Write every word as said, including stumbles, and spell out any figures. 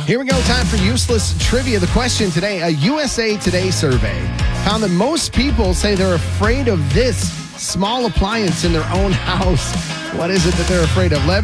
Here we go. Time for useless trivia. The question today, a U S A Today survey found that most people say they're afraid of this small appliance in their own house. What is it that they're afraid of? Let